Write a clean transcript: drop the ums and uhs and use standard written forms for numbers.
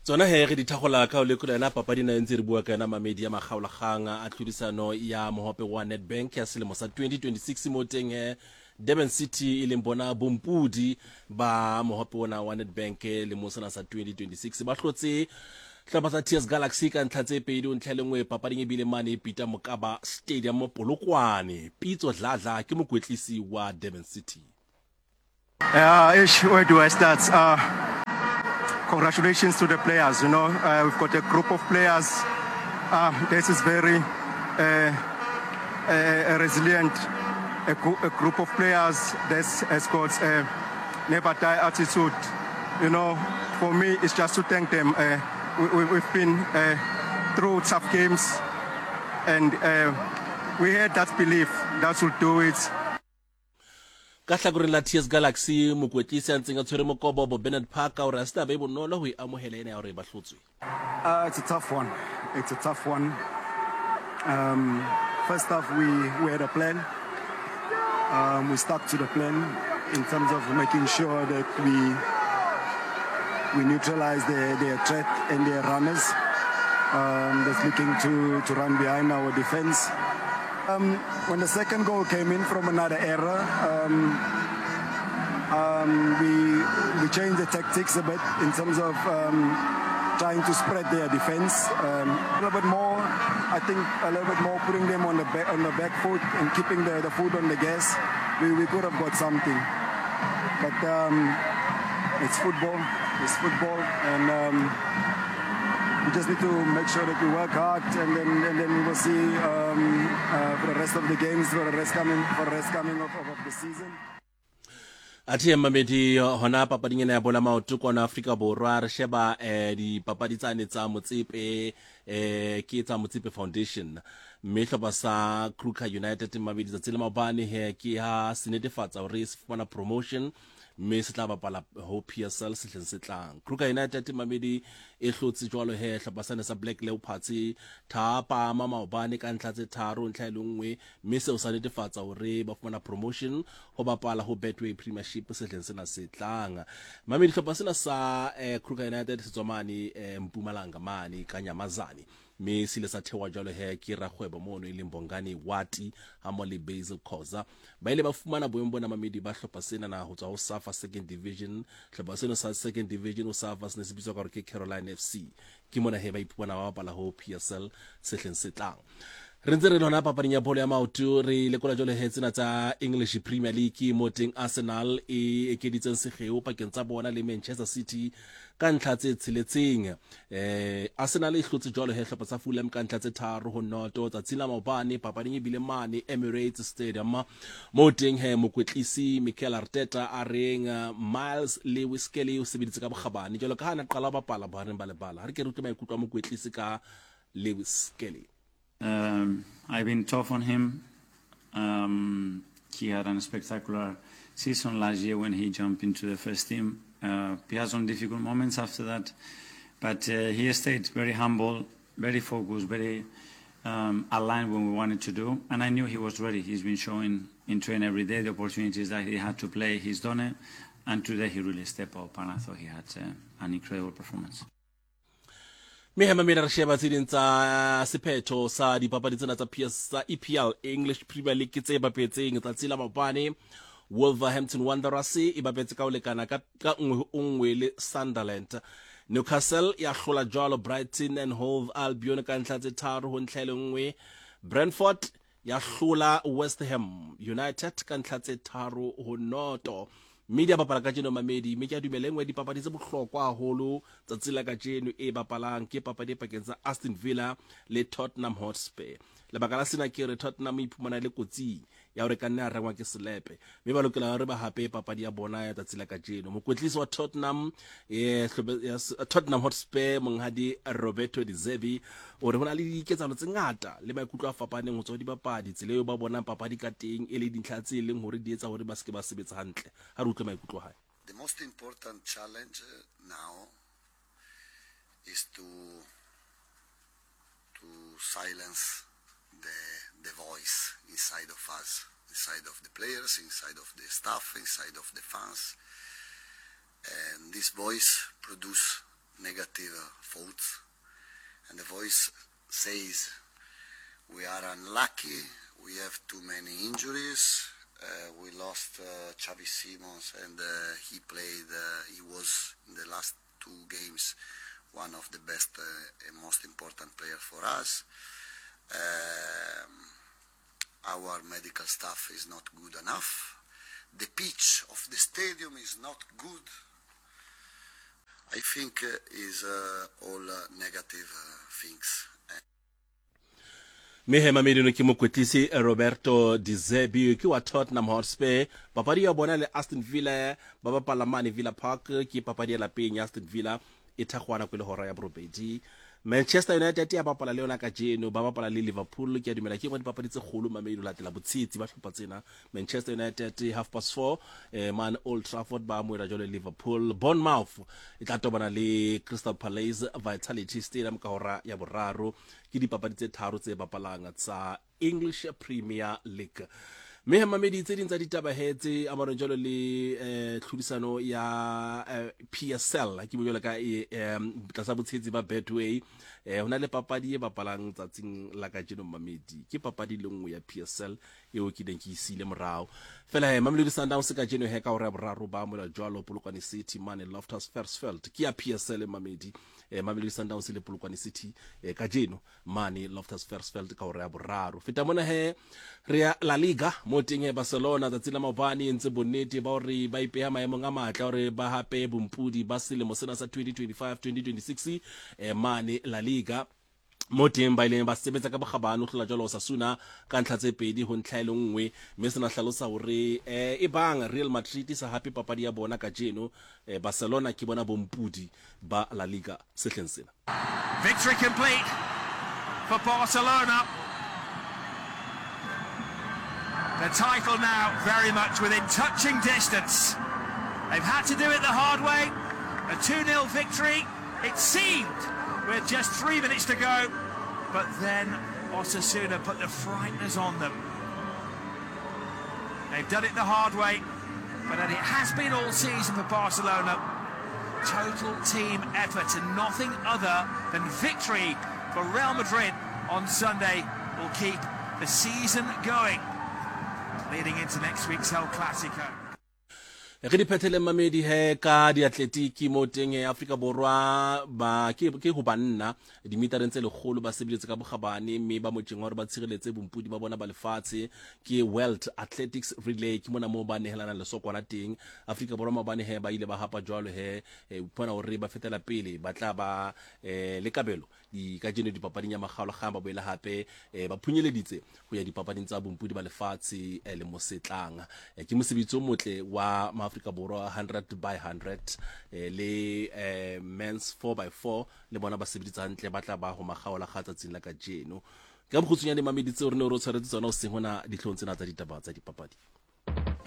tsona he re dithagola ka o lekola na papadi na ntse re bua ka na mamedi ya magaolagang a tlhodisano ya mohope wa Nedbank ya selemo sa 2026 mo teng Durban City e leng bona bompudi ba mohope ona wa Nedbank le mo sena sa 2026 ba hlotse hlaba sa TS Galaxy ka ntlha tse pedi o ntlha lengwe papading e bile mane Peter Mokaba Stadium mo Polokwane. Pitso Dladla ke mokwetlisi wa Durban City. Where do I start? Congratulations to the players. You know, we've got a group of players. This is very resilient. A group of players that has got a never die attitude. You know, for me, it's just to thank them. We've been through tough games, and we had that belief that will do it. Ka hlakoreng la TS Galaxy mokwetlisi a ntseng a tshwere mokobo bo Bernard Parker o re a se tabe bonolo ho amohela ena ya hore ba hlotswe. It's a tough one. It's a tough one. First off, we had a plan. We stuck to the plan in terms of making sure that we neutralize their threat and their runners that's looking to run behind our defense. When the second goal came in from another error, we changed the tactics a bit in terms of trying to spread their defense a little bit more. I think a little bit more putting them on the back foot and keeping the foot on the gas. We could have got something, but it's football. It's football, and we just need to make sure that we work hard, and then we will see for the rest of the games, for the rest coming of the season. Athe mamedi hona papading ena ya bola maoto kwana Afrika Borwa re sheba di papadi tsane tsa Motsepe ke tsa Motsepe Foundation mme hlopa sa Kruger United mamedi tsa tsela mabane he ke ha se netefatsa hore se fumana promotion mme se tla bapala ho PSL se hleng se tlang. Kruger United mamedi e hlotse jwalo he hlopa sa sa Black Leopards thapa maobane ka ntlha tse tharo ntlha le nngwe mme se o sa netefatsa hore ba fumana promotion ho bapala ho Betway Premiership se hleng sena se tlang. Mamedi hlopa sena sa Kruger United se tsomane Mpumalanga mane ka Nyamazane mme sile sa thewa jalo he ke ragwebo mono ile Mbongani Wati ha mo le Basil Khoza ba ile ba fumana boemo bona mamedi ba hlopa sena na ho tswa ho Safa second division hlopa sena sa second division o Safa se se bitswa ka re ke Caroline FC ke mona he ba ipona ba bapala ho PSL se hleng se tlang. Re ntse re lona papading ya bolo ya maoto re lekola jole he tsena tsa English Premier League mo teng Arsenal e ekeditseng segeo pakeng tsa bona le Manchester City ka ntlha tse tsheletseng. Arsenal e hlotse jole he hlopha tsa Fulham ka ntlha tse tharo ho noto tsa tsila maobane papading e bile mane Emirates Stadium mo teng he mokwetlisi Mikel Arteta a reng Miles Lewis Kelly o sebeditse ka bogabane jalo ka hana qala bapala ba reng ba le bala ha re ke rutwe maikutlo a mokwetlisi ka Lewis Kelly. I've been tough on him. He had a spectacular season last year when he jumped into the first team. He had some difficult moments after that, but he stayed very humble, very focused, very aligned when we wanted to do. And I knew he was ready. He's been showing in training every day the opportunities that he had to play. He's done it, and today he really stepped up, and I thought he had an incredible performance. Me hema mena re sheba tsidin tsa sephetho sa dipapadi tsena tsa sa EPL English Premier League tse bapetseng tsa tsila mabane Wolverhampton Wanderers e bapetse ka o lekana ka nngwe le Sunderland. Newcastle ya hlola jwalo Brighton and Hove Albion ka ntlha tse tharo ho ntlha le nngwe. Brentford ya hlola West Ham United ka ntlha tse tharo ho noto. Media bapala ka jeno mamedi me ke dumelengwe dipapadi tse bohlokwa haholo tsa tsela ka jeno e bapalang ke papadi pakeng tsa Aston Villa le Tottenham Hotspur. Lebaka la sena ke re Tottenham iphumana le kotsi ya hore ka nna rengwa ke selepe me ba lokela hore ba hape papadi ya bona ya tsela ka jeno. Mokwetlisi wa Tottenham Tottenham Hotspur monghadi Roberto De Zerbi o re hona le diketsano tse ngata le maikutlo a fapaneng ho tswa dipapadi tsela eo ba bona papadi ka teng e le dintlha tse leng hore di etsa hore ba se ke ba sebetsa hantle ha re utlwe maikutlo hae. The most important challenge now is to silence the voice inside of us, inside of the players, inside of the staff, inside of the fans. And this voice produces negative thoughts, and the voice says we are unlucky, we have too many injuries, we lost Xavi Simons, and he was in the last 2 games one of the best and most important players for us. Our medical staff is not good enough. The pitch of the stadium is not good. I think is all negative things. me hema medino ke mokwetlisi Roberto De Zerbi ke wa Tottenham Hotspur. Papadi ya bona le Aston Villa ba bapala mane Villa Park, ke papadi ya lapeng ya Aston Villa e thakgwana kwa le hora ya borobedi. Manchester United ya bapala le yona ka jeno ba bapala le Liverpool, ke a dumela ke ngwe dipapadi tse kgolo mameino latela botshitsi ba hlopha tsena. Manchester United 4:30 man Old Trafford ba moela jole Liverpool. Bournemouth e tla tobana le Crystal Palace Vitality Stadium ka hora ya boraro. Ke dipapadi tse tharo tse bapalang tsa English Premier League. Me ha mamedi tse ding tsa ditaba hetse a bona jolo le tlhodisano ya PSL ke bolela ka tlasa botshedi ba Betway. Hona le papadi e bapalang tsatsing la ka jeno mamedi ke papadi le nngwe ya PSL eo ke deng ke isile morao fela Mamelodi Sundowns ka jeno he ka hora boraro ba mola jwalo Polokwane City mane Loftus Versfeld ke ya PSL mamedi. Mamelodi Sundowns le Polokwane City ka jeno mane Loftus Versfeld ka hora boraro. Feta mona he re La Liga mo teng Barcelona tsatsi la maobane entse bonnete ba hore ba ipeha maemong a matla hore ba hape bompudi ba selemo sena sa 2025-2026 mane La Liga mo teng ba ileng ba sebetsa ka bogabane go tlola jalo Osasuna ka ntlha tse pedi ho ntlhaelo nngwe mme sena hlalosa hore e bang Real Madrid sa happy papadi ya bona ka jeno Barcelona ke bona bompudi ba La Liga sehleng sena. Victory complete for Barcelona. The title now very much within touching distance. They've had to do it the hard way. A 2-0 victory, it seemed, with just 3 minutes to go. But then Osasuna put the frighteners on them. They've done it the hard way, but it has been all season for Barcelona. Total team effort and nothing other than victory for Real Madrid on Sunday will keep the season going, leading into next week's El Clasico. Re di phethele mamedi he ka di atletiki mo teng Afrika Borwa ba ke go banna dimetereng tse legolo ba sebeletse ka bogabane mme ba motjeng wa re ba tshireletse bompudi ba bona ba lefatshe ke World Athletics Relay ke mona mo ba nehelana le sokwana teng Afrika Borwa mabane he ba ile ba hapa jwalo he bona hore ba fetela pele ba tla ba le kabelo di ka jeno dipapading ya magalo ga ba boela hape ba phunyeleditse go ya dipapading tsa bompudi ba lefatshe le mosetlang ke mosebetsi o motle wa Afrika Borwa 100 by 100 le men's 4x4 le bona ba sebeditsa hantle ba tla ba go magaola ga tsatsing la ka jeno ka bogutsunyane mamedi tse o re ne o tshwaretse tsona o seng hona ditlhong tsena tsa ditaba tsa dipapadi.